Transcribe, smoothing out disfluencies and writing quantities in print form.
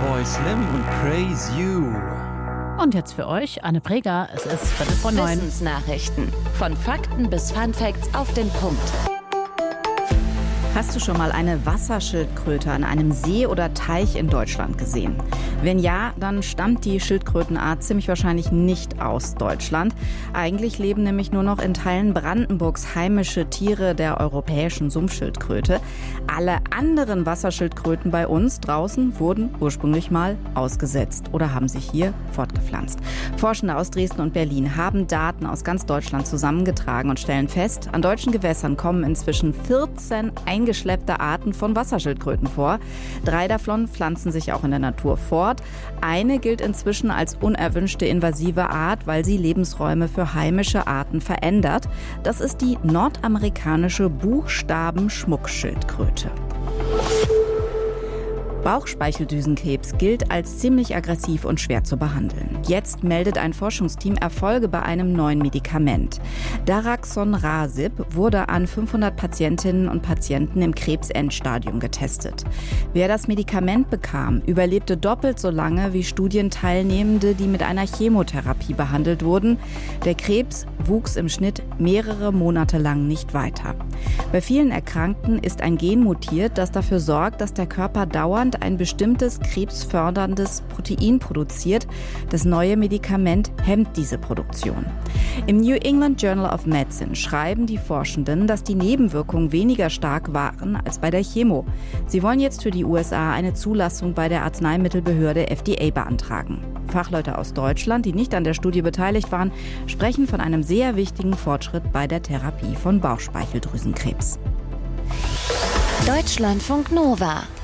Boy Slim und Praise You. Und jetzt für euch Anne Preger, es ist 8:45. Wissensnachrichten. Von Fakten bis Funfacts auf den Punkt. Hast du schon mal eine Wasserschildkröte an einem See oder Teich in Deutschland gesehen? Wenn ja, dann stammt die Schildkrötenart ziemlich wahrscheinlich nicht aus Deutschland. Eigentlich leben nämlich nur noch in Teilen Brandenburgs heimische Tiere der europäischen Sumpfschildkröte. Alle anderen Wasserschildkröten bei uns draußen wurden ursprünglich mal ausgesetzt oder haben sich hier fortgepflanzt. Forschende aus Dresden und Berlin haben Daten aus ganz Deutschland zusammengetragen und stellen fest, an deutschen Gewässern kommen inzwischen 14 eingeschleppte Arten von Wasserschildkröten vor. 3 davon pflanzen sich auch in der Natur fort. Eine gilt inzwischen als unerwünschte invasive Art, weil sie Lebensräume für heimische Arten verändert. Das ist die nordamerikanische Buchstabenschmuckschildkröte. Bauchspeicheldrüsenkrebs gilt als ziemlich aggressiv und schwer zu behandeln. Jetzt meldet ein Forschungsteam Erfolge bei einem neuen Medikament. Daraxonrasib wurde an 500 Patientinnen und Patienten im Krebsendstadium getestet. Wer das Medikament bekam, überlebte doppelt so lange wie Studienteilnehmende, die mit einer Chemotherapie behandelt wurden. Der Krebs wuchs im Schnitt mehrere Monate lang nicht weiter. Bei vielen Erkrankten ist ein Gen mutiert, das dafür sorgt, dass der Körper dauernd ein bestimmtes krebsförderndes Protein produziert. Das neue Medikament hemmt diese Produktion. Im New England Journal of Medicine schreiben die Forschenden, dass die Nebenwirkungen weniger stark waren als bei der Chemo. Sie wollen jetzt für die USA eine Zulassung bei der Arzneimittelbehörde FDA beantragen. Fachleute aus Deutschland, die nicht an der Studie beteiligt waren, sprechen von einem sehr wichtigen Fortschritt bei der Therapie von Bauchspeicheldrüsenkrebs. Deutschlandfunk Nova